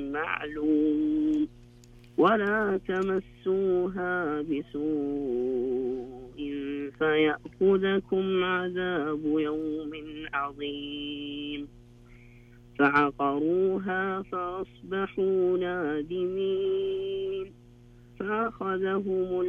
معلوم ولا تمسوها بسوء فيأخذكم عذاب يوم عظيم فعقروها فأصبحوا نادمين فأخذهم